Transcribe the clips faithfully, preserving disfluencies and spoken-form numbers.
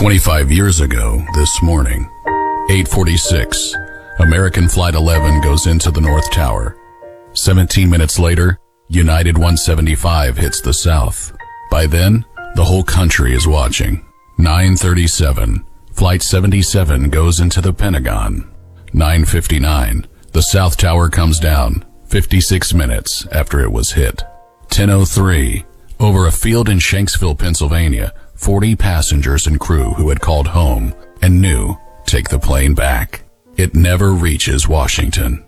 twenty-five years ago this morning, eight forty-six, American Flight eleven goes into the North Tower. seventeen minutes later, United one seventy-five hits the South. By then, the whole country is watching. nine thirty-seven, Flight seventy-seven goes into the Pentagon. nine fifty-nine, the South Tower comes down, fifty-six minutes after it was hit. ten oh three, over a field in Shanksville, Pennsylvania, forty passengers and crew who had called home and knew, take the plane back. It never reaches Washington.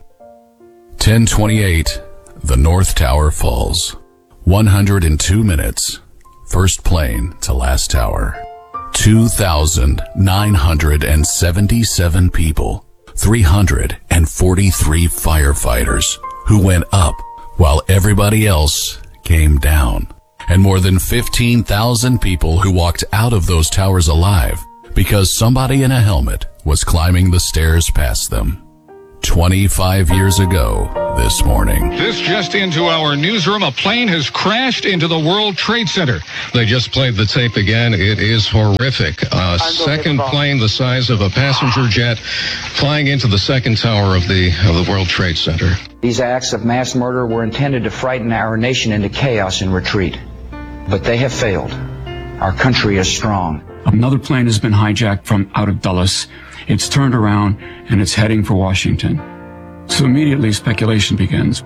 ten twenty-eight, the North Tower falls. one hundred two minutes, first plane to last tower. two thousand nine hundred seventy-seven people, three hundred forty-three firefighters who went up while everybody else came down. And more than fifteen thousand people who walked out of those towers alive because somebody in a helmet was climbing the stairs past them. twenty-five years ago this morning. This just into our newsroom. A plane has crashed into the World Trade Center. They just played the tape again. It is horrific. A second plane the size of a passenger jet flying into the second tower of the of the World Trade Center. These acts of mass murder were intended to frighten our nation into chaos and retreat. But they have failed. Our country is strong. Another plane has been hijacked from out of Dulles. It's turned around and it's heading for Washington. So immediately speculation begins.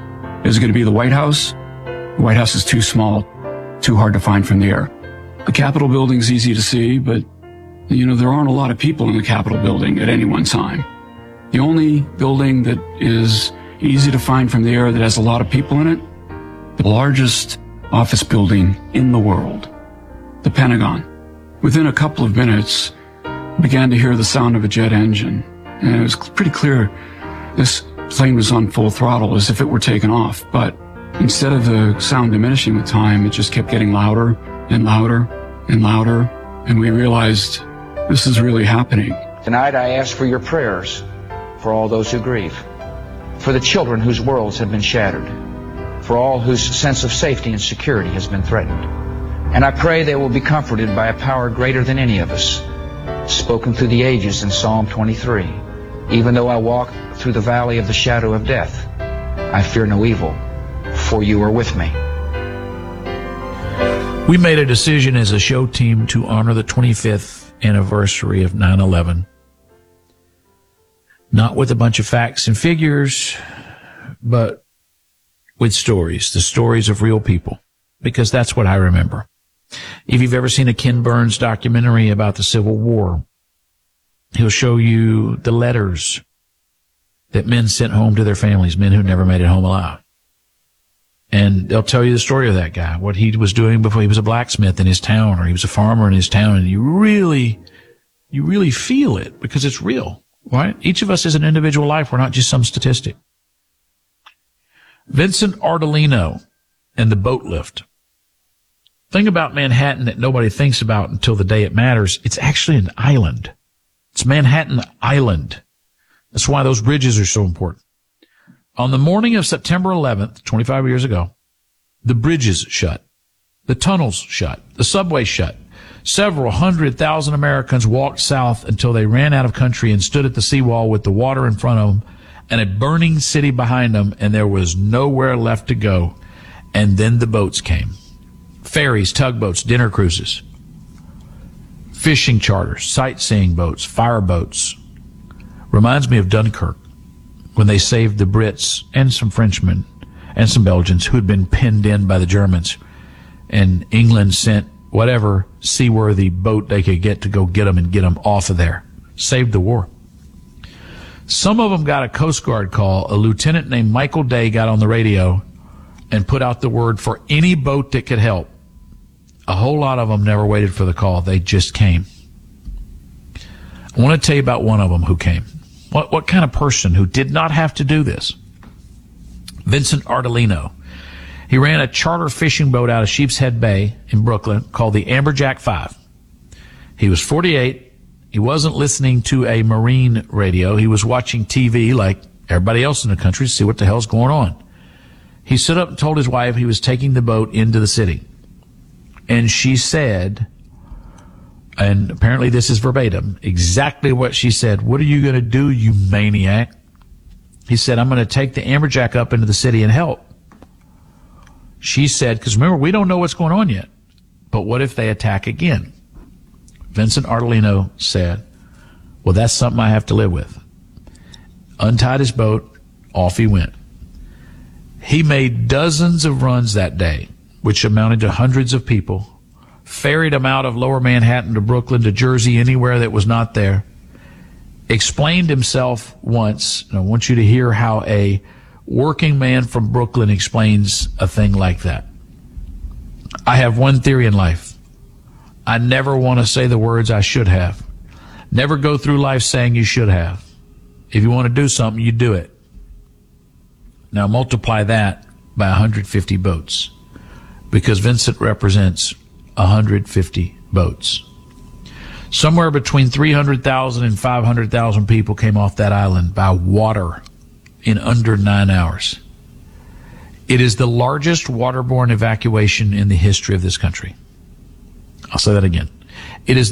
Is it going to be the White House? The White House is too small, too hard to find from the air. The Capitol building's easy to see, but, you know, there aren't a lot of people in the Capitol building at any one time. The only building that is easy to find from the air that has a lot of people in it, the largest office building in the world, the Pentagon. Within a couple of minutes, began to hear the sound of a jet engine, and it was pretty clear this plane was on full throttle as if it were taken off, but instead of the sound diminishing with time, it just kept getting louder and louder and louder, and we realized this is really happening. Tonight I ask for your prayers for all those who grieve, for the children whose worlds have been shattered, for all whose sense of safety and security has been threatened. And I pray they will be comforted by a power greater than any of us, spoken through the ages in Psalm twenty-three. Even though I walk through the valley of the shadow of death, I fear no evil, for you are with me. We made a decision as a show team to honor the twenty-fifth anniversary of nine eleven. Not with a bunch of facts and figures, but with stories, the stories of real people, because that's what I remember. If you've ever seen a Ken Burns documentary about the Civil War, he'll show you the letters that men sent home to their families, men who never made it home alive. And they'll tell you the story of that guy, what he was doing before he was a blacksmith in his town, or he was a farmer in his town, and you really, you really feel it because it's real, right? Each of us is an individual life. We're not just some statistic. Vincent Ardolino and the boat lift. Thing about Manhattan that nobody thinks about until the day it matters, it's actually an island. It's Manhattan Island. That's why those bridges are so important. On the morning of September eleventh, twenty-five years ago, the bridges shut. The tunnels shut. The subway shut. Several hundred thousand Americans walked south until they ran out of country and stood at the seawall with the water in front of them and a burning city behind them, and there was nowhere left to go. And then the boats came. Ferries, tugboats, dinner cruises, fishing charters, sightseeing boats, fire boats. Reminds me of Dunkirk, when they saved the Brits and some Frenchmen and some Belgians who had been pinned in by the Germans, and England sent whatever seaworthy boat they could get to go get them and get them off of there. Saved the war. Some of them got a Coast Guard call. A lieutenant named Michael Day got on the radio and put out the word for any boat that could help. A whole lot of them never waited for the call. They just came. I want to tell you about one of them who came. What, what kind of person who did not have to do this? Vincent Ardolino. He ran a charter fishing boat out of Sheepshead Bay in Brooklyn called the Amberjack five. He was forty-eight. He wasn't listening to a marine radio. He was watching T V like everybody else in the country to see what the hell's going on. He stood up and told his wife he was taking the boat into the city. And she said, and apparently this is verbatim, exactly what she said. "What are you going to do, you maniac?" He said, "I'm going to take the Amberjack up into the city and help." She said, because remember, we don't know what's going on yet, but what if they attack again? Vincent Artolino said, "Well, that's something I have to live with." Untied his boat, off he went. He made dozens of runs that day, which amounted to hundreds of people, ferried them out of Lower Manhattan to Brooklyn to Jersey, anywhere that was not there, explained himself once, and I want you to hear how a working man from Brooklyn explains a thing like that. "I have one theory in life. I never want to say the words I should have. Never go through life saying you should have. If you want to do something, you do it." Now multiply that by one hundred fifty boats, because Vincent represents one hundred fifty boats. Somewhere between three hundred thousand and five hundred thousand people came off that island by water in under nine hours. It is the largest waterborne evacuation in the history of this country. I'll say that again. It is